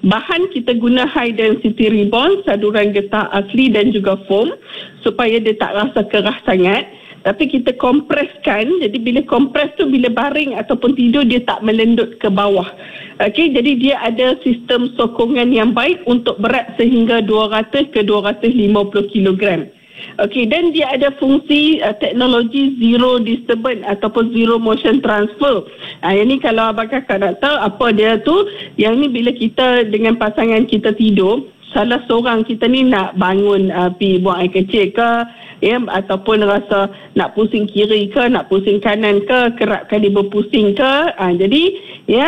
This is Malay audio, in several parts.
Bahan kita guna high density ribbon, saduran getah asli dan juga foam supaya dia tak rasa keras sangat. Tapi kita kompreskan, jadi bila kompres tu bila baring ataupun tidur dia tak melendut ke bawah. Okey, jadi dia ada sistem sokongan yang baik untuk berat sehingga 200 ke 250 kilogram. Okey, dan dia ada fungsi teknologi zero disturbance ataupun zero motion transfer. Yang ni kalau abang kakak nak tahu apa dia tu, yang ni bila kita dengan pasangan kita tidur, salah seorang kita ni nak bangun pergi buang air kecil ke, ya, ataupun rasa nak pusing kiri ke, nak pusing kanan ke, kerap kali berpusing ke, jadi ya,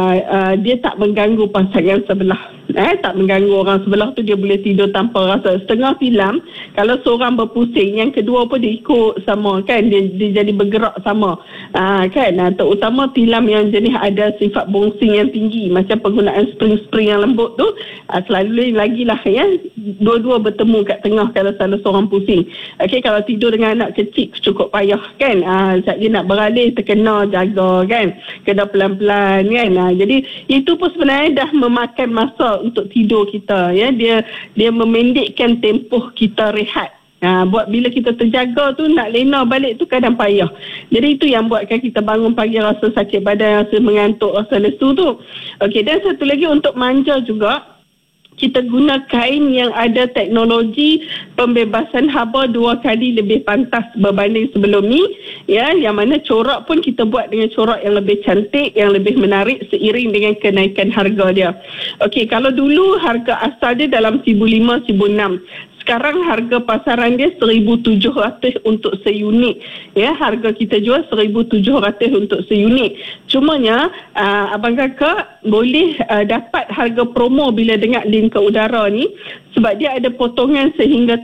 dia tak mengganggu pasangan sebelah. Tak mengganggu orang sebelah tu, dia boleh tidur tanpa rasa. Setengah filem kalau seorang berpusing, yang kedua pun dia ikut sama kan, dia jadi bergerak sama kan. Terutama filem yang jenis ada sifat bongsing yang tinggi, macam penggunaan spring-spring yang lembut tu, selalu lagilah ya, dua-dua bertemu kat tengah kalau salah seorang pusing. Okey, kalau tidur dengan anak kecil cukup payah kan, saat dia nak beralih terkena jaga kan, kena pelan-pelan kan. Jadi itu pun sebenarnya dah memakan masa untuk tidur kita ya, dia memendekkan tempoh kita rehat. Buat bila kita terjaga tu, nak lena balik tu kadang payah. Jadi itu yang buatkan kita bangun pagi rasa sakit badan, rasa mengantuk, rasa lesu tu. Okey, dan satu lagi untuk manja juga, kita guna kain yang ada teknologi pembebasan haba 2 kali lebih pantas berbanding sebelum ni ya, yang mana corak pun kita buat dengan corak yang lebih cantik, yang lebih menarik seiring dengan kenaikan harga dia. Okey, kalau dulu harga asal dia dalam 1,500, 1,600. Sekarang harga pasaran dia 1,700 untuk seunit. Ya, harga kita jual 1,700 untuk seunit. Cumanya abang kakak boleh dapat harga promo bila dengar link ke udara ni, sebab dia ada potongan sehingga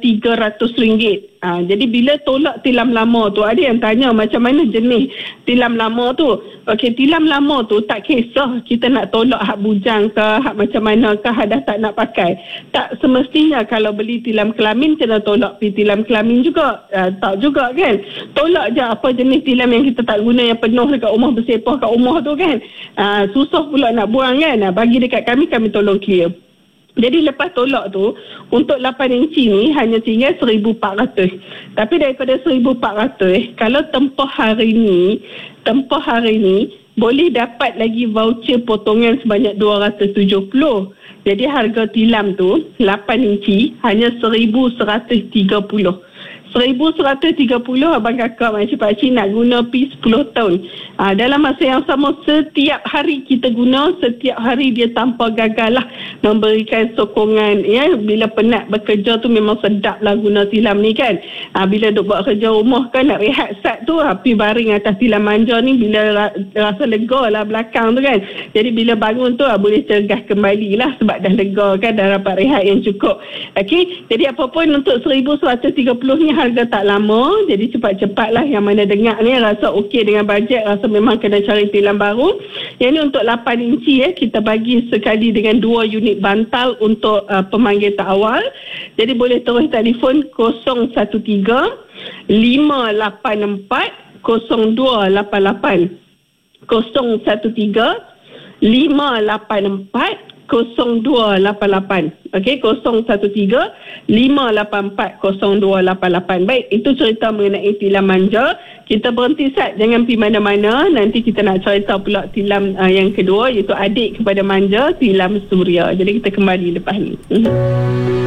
RM300. Jadi bila tolak tilam lama tu, ada yang tanya macam mana jenis tilam lama tu. Okey, tilam lama tu tak kisah kita nak tolak hak bujang ke, hak macam mana ke, hak dah tak nak pakai. Tak semestinya kalau beli tilam kelamin kena tolak pergi tilam kelamin juga. Tak juga kan. Tolak je apa jenis tilam yang kita tak guna, yang penuh dekat rumah, bersepah kat rumah tu kan. Susah pula nak buang kan. Bagi dekat kami tolong clear. Jadi lepas tolak tu, untuk 8 inci ni hanya tinggal 1,400. Tapi daripada 1,400, kalau tempoh hari ni boleh dapat lagi voucher potongan sebanyak 270. Jadi harga tilam tu 8 inci hanya 1,130. 1,130 abang kakak makcik pakcik nak guna pi 10 tahun. Dalam masa yang sama, setiap hari kita guna, setiap hari dia tanpa gagal lah memberikan sokongan ya. Bila penat bekerja tu memang sedap lah guna tilam ni kan. Bila duk buat kerja rumah kan, nak rehat sat tu, pi baring atas tilam manja ni, bila rasa lega lah belakang tu kan. Jadi bila bangun tu boleh cergah kembali lah, sebab dah lega kan, dah dapat rehat yang cukup. Okey, jadi apa pun untuk 1,130 ni harga tak lama, jadi cepat-cepatlah yang mana dengar ni rasa okey dengan bajet, rasa memang kena cari tilam baru. Yang ni untuk 8 inci ya, kita bagi sekali dengan 2 unit bantal untuk pemanggil tak awal. Jadi boleh terus telefon 013 584 0288 013 584 0288. Okey, 013 584 0288. Baik, itu cerita mengenai tilam manja. Kita berhenti sat, jangan pergi mana-mana. Nanti kita nak cerita pula tilam yang kedua, iaitu adik kepada manja, tilam suria. Jadi kita kembali lepas ni.